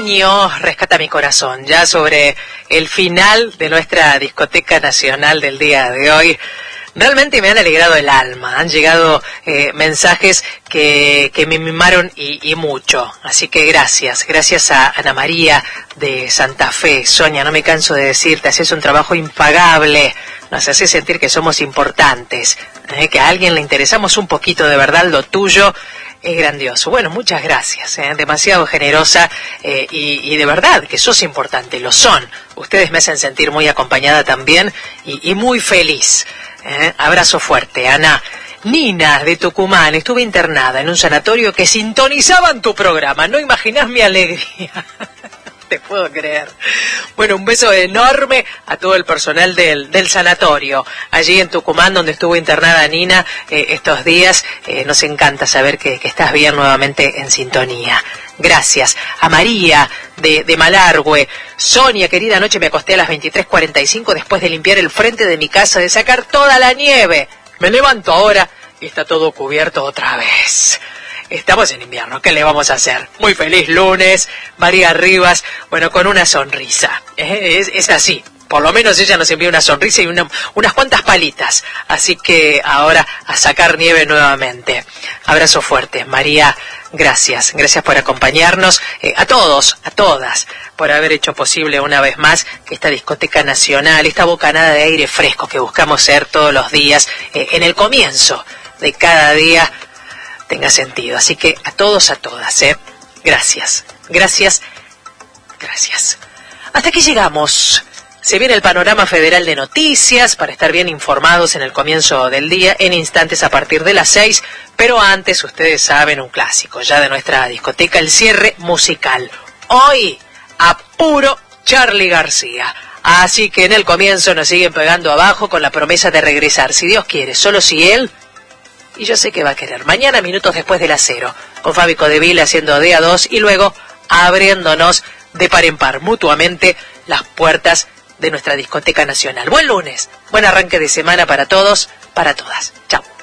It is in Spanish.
sueño rescata mi corazón, ya sobre el final de nuestra discoteca nacional del día de hoy. Realmente me han alegrado el alma, han llegado mensajes que me mimaron y mucho, así que gracias a Ana María de Santa Fe. Sonia, no me canso de decirte, haces un trabajo impagable, nos hace sentir que somos importantes, que a alguien le interesamos un poquito de verdad, lo tuyo es grandioso. Bueno, muchas gracias, demasiado generosa y de verdad que sos importante, lo son. Ustedes me hacen sentir muy acompañada también y muy feliz. Abrazo fuerte, Ana. Nina de Tucumán, estuve internada en un sanatorio que sintonizaban tu programa, no imaginás mi alegría. Te puedo creer. Bueno, un beso enorme a todo el personal del sanatorio, allí en Tucumán, donde estuvo internada Nina estos días. Nos encanta saber que estás bien nuevamente en sintonía. Gracias. A María de Malargüe. Sonia, querida, anoche me acosté a las 23:45 después de limpiar el frente de mi casa, de sacar toda la nieve. Me levanto ahora y está todo cubierto otra vez. Estamos en invierno, ¿qué le vamos a hacer? Muy feliz lunes, María Rivas, bueno, con una sonrisa. Es así. Por lo menos ella nos envió una sonrisa y unas cuantas palitas. Así que ahora a sacar nieve nuevamente. Abrazo fuerte, María. Gracias por acompañarnos, a todos, a todas, por haber hecho posible una vez más que esta discoteca nacional, esta bocanada de aire fresco que buscamos ser todos los días, en el comienzo de cada día, tenga sentido. Así que a todos, a todas, gracias. Hasta aquí llegamos. Se viene el panorama federal de noticias para estar bien informados en el comienzo del día, en instantes a partir de las 6, pero antes, ustedes saben, un clásico ya de nuestra discoteca, el cierre musical. Hoy, a puro Charly García. Así que en el comienzo nos siguen pegando abajo con la promesa de regresar, si Dios quiere, solo si Él, y yo sé que va a querer. Mañana, minutos después de las 0, con Fabi Codeville haciendo de a 2 y luego abriéndonos de par en par mutuamente las puertas de nuestra discoteca nacional. Buen lunes, buen arranque de semana para todos, para todas. Chao.